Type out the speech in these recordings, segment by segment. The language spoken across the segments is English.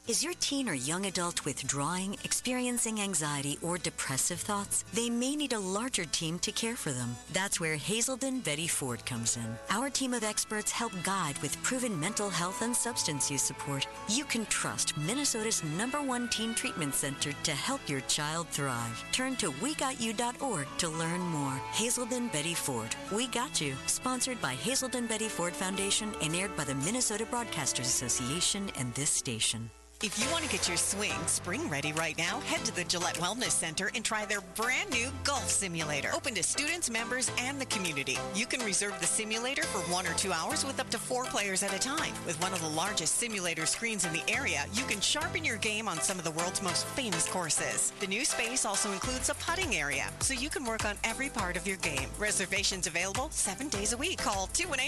Is your teen or young adult withdrawing, experiencing anxiety, or depressive thoughts? They may need a larger team to care for them. That's where Hazelden Betty Ford comes in. Our team of experts help guide with proven mental health and substance use support. You can trust Minnesota's #1 teen treatment center to help your child thrive. Turn to WeGotYou.org to learn more. Hazelden Betty Ford. We Got You. Sponsored by Hazelden Betty Ford Foundation and aired by the Minnesota Broadcasters Association and this station. If you want to get your swing spring ready right now, head to the Gillette Wellness Center and try their brand new golf simulator. Open to students, members, and the community. You can reserve the simulator for 1 or 2 hours with up to 4 players at a time. With one of the largest simulator screens in the area, you can sharpen your game on some of the world's most famous courses. The new space also includes a putting area, so you can work on every part of your game. Reservations available 7 days a week. Call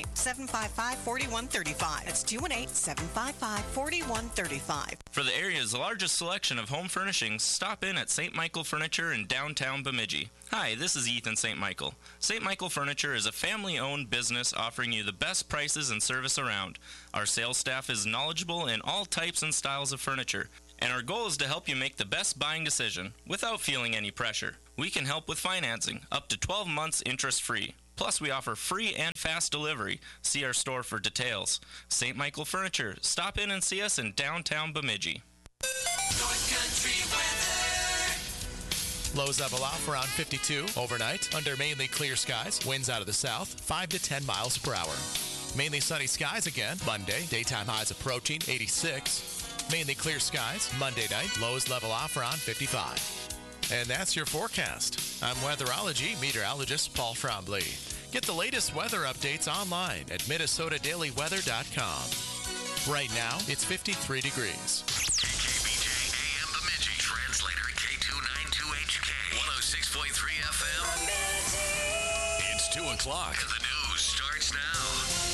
218-755-4135. That's 218-755-4135. For the area's largest selection of home furnishings, stop in at St. Michael Furniture in downtown Bemidji. Hi, this is Ethan St. Michael. St. Michael Furniture is a family-owned business offering you the best prices and service around. Our sales staff is knowledgeable in all types and styles of furniture, and our goal is to help you make the best buying decision without feeling any pressure. We can help with financing, up to 12 months interest-free. Plus, we offer free and fast delivery. See our store for details. St. Michael Furniture. Stop in and see us in downtown Bemidji. North Country weather. Lows level off around 52 overnight under mainly clear skies. Winds out of the south, 5 to 10 miles per hour. Mainly sunny skies again Monday. Daytime highs approaching 86. Mainly clear skies Monday night. Lows level off around 55. And that's your forecast. I'm weatherology meteorologist Paul Trombley. Get the latest weather updates online at MinnesotaDailyWeather.com. Right now, it's 53 degrees. KBJ AM Bemidji. Translator K292HK. 106.3 FM. It's 2 o'clock. The news starts now.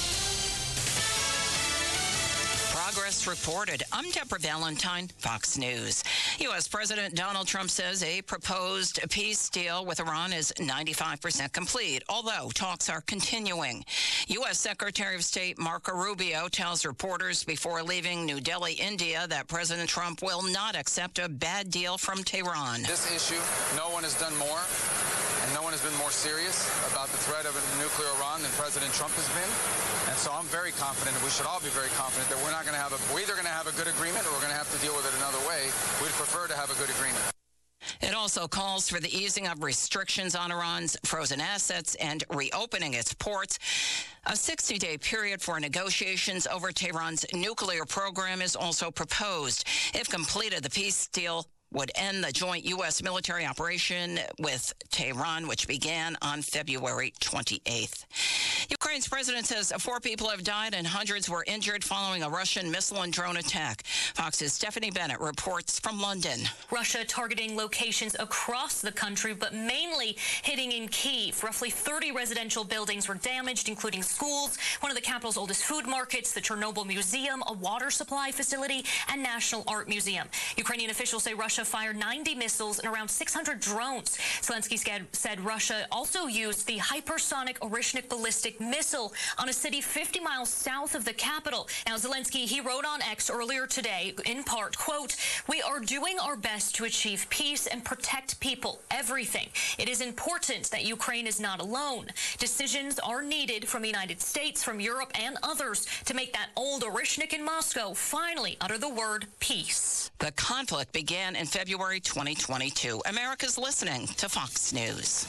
Progress reported. I'm Deborah Valentine, Fox News. U.S. President Donald Trump says a proposed peace deal with Iran is 95% complete, although talks are continuing. U.S. Secretary of State Marco Rubio tells reporters before leaving New Delhi, India, that President Trump will not accept a bad deal from Tehran. This issue, no one has done more, and no one has been more serious about the threat of a nuclear Iran than President Trump has been. And so I'm very confident, and we should all be very confident, that we're either going to have a good agreement or we're going to have to deal with it another way. We'd prefer to have a good agreement. It also calls for the easing of restrictions on Iran's frozen assets and reopening its ports. A 60-day period for negotiations over Tehran's nuclear program is also proposed. If completed, the peace deal would end the joint U.S. military operation with Tehran, which began on February 28th. Ukraine's president says 4 people have died and hundreds were injured following a Russian missile and drone attack. Fox's Stephanie Bennett reports from London. Russia targeting locations across the country, but mainly hitting in Kyiv. Roughly 30 residential buildings were damaged, including schools, one of the capital's oldest food markets, the Chernobyl Museum, a water supply facility, and National Art Museum. Ukrainian officials say Russia fired 90 missiles and around 600 drones. Zelensky said Russia also used the hypersonic Orishnik ballistic missile on a city 50 miles south of the capital. Now, Zelensky, he wrote on X earlier today, in part, quote, "We are doing our best to achieve peace and protect people, everything. It is important that Ukraine is not alone. Decisions are needed from the United States, from Europe, and others to make that old Orishnik in Moscow finally utter the word peace." The conflict began in February 2022. America's listening to Fox News.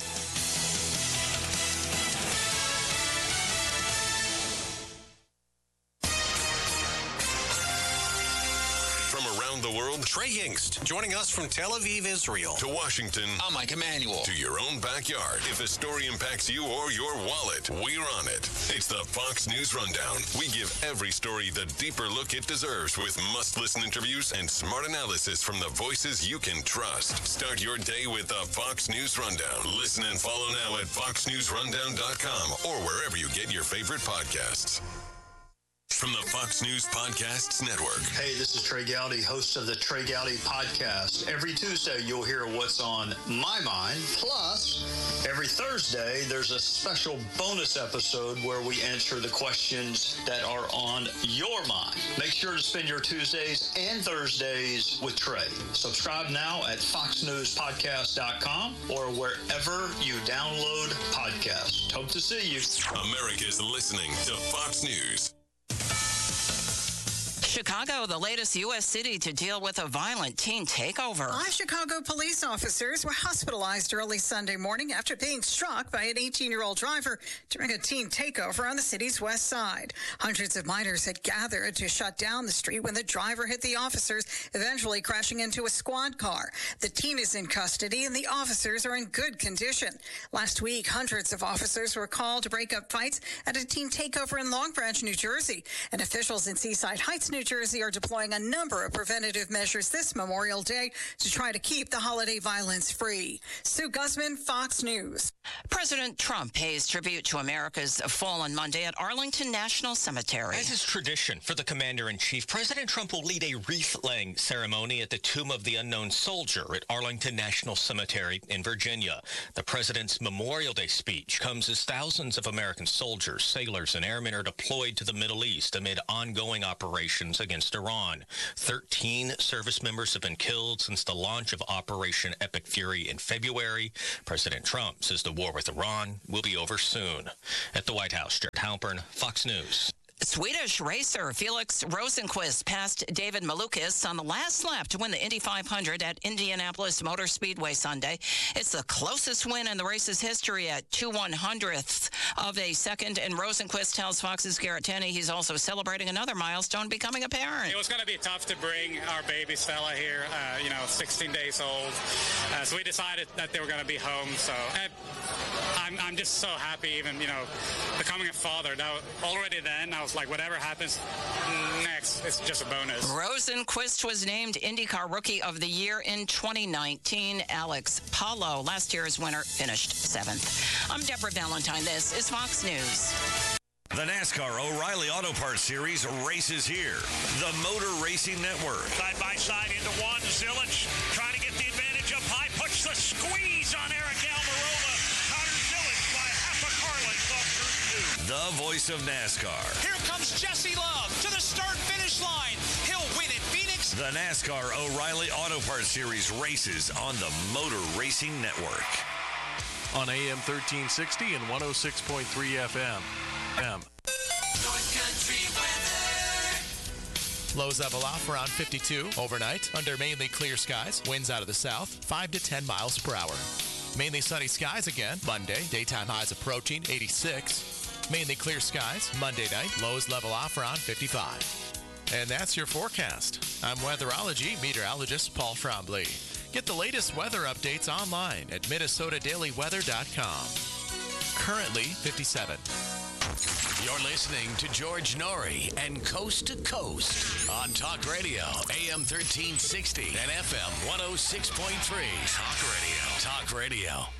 From around the world, Trey Yingst, joining us from Tel Aviv, Israel. To Washington, I'm Mike Emanuel. To your own backyard. If a story impacts you or your wallet, we're on it. It's the Fox News Rundown. We give every story the deeper look it deserves with must-listen interviews and smart analysis from the voices you can trust. Start your day with the Fox News Rundown. Listen and follow now at foxnewsrundown.com or wherever you get your favorite podcasts. From the Fox News Podcasts Network. Hey, this is Trey Gowdy, host of the Trey Gowdy Podcast. Every Tuesday, you'll hear what's on my mind. Plus, every Thursday, there's a special bonus episode where we answer the questions that are on your mind. Make sure to spend your Tuesdays and Thursdays with Trey. Subscribe now at foxnewspodcast.com or wherever you download podcasts. Hope to see you. America's listening to Fox News. Chicago, the latest U.S. city to deal with a violent teen takeover. 5 Chicago police officers were hospitalized early Sunday morning after being struck by an 18-year-old driver during a teen takeover on the city's west side. Hundreds of minors had gathered to shut down the street when the driver hit the officers, eventually crashing into a squad car. The teen is in custody and the officers are in good condition. Last week, hundreds of officers were called to break up fights at a teen takeover in Long Branch, New Jersey. And officials in Seaside Heights, New Jersey are deploying a number of preventative measures this Memorial Day to try to keep the holiday violence free. Sue Guzman, Fox News. President Trump pays tribute to America's fallen Monday at Arlington National Cemetery. As is tradition for the commander-in-chief, President Trump will lead a wreath-laying ceremony at the Tomb of the Unknown Soldier at Arlington National Cemetery in Virginia. The president's Memorial Day speech comes as thousands of American soldiers, sailors, and airmen are deployed to the Middle East amid ongoing operations against Iran. 13 service members have been killed since the launch of Operation Epic Fury in February. President Trump says the war with Iran will be over soon. At the White House, Jared Halpern, Fox News. Swedish racer Felix Rosenqvist passed David Malukas on the last lap to win the Indy 500 at Indianapolis Motor Speedway Sunday. It's the closest win in the race's history at 2/100ths of a second, and Rosenqvist tells Fox's Garrett Tenney he's also celebrating another milestone, becoming a parent. It was going to be tough to bring our baby Stella here, 16 days old. So we decided that they were going to be home. So I'm just so happy, even, becoming a father. Already then, I was like, whatever happens next, it's just a bonus. Rosenqvist was named IndyCar Rookie of the Year in 2019. Alex Palou, last year's winner, finished 7th. I'm Deborah Valentine. This is Fox News. The NASCAR O'Reilly Auto Parts Series races here. The Motor Racing Network. Side by side into one. Zillich trying to get the advantage up high. Puts the squeeze on Eric Almirola. Connor Zillich by half a car length off through 2. The voice of NASCAR. Here comes Jesse Love to the start-finish line. He'll win at Phoenix. The NASCAR O'Reilly Auto Parts Series races on the Motor Racing Network. On AM 1360 and 106.3 FM. North Country weather. Lows level off around 52 overnight under mainly clear skies. Winds out of the south, 5 to 10 miles per hour. Mainly sunny skies again Monday. Daytime highs approaching 86. Mainly clear skies Monday night. Lows level off around 55. And that's your forecast. I'm weatherology meteorologist Paul Trombley. Get the latest weather updates online at MinnesotaDailyWeather.com. Currently 57. You're listening to George Norrie and Coast to Coast on Talk Radio, AM 1360 and FM 106.3. Talk Radio.